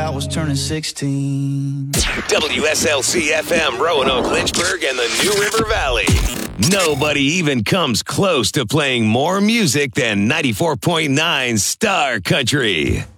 I was turning 16. WSLC-FM, Roanoke, Lynchburg, and the New River Valley. Nobody even comes close to playing more music than 94.9 Star Country.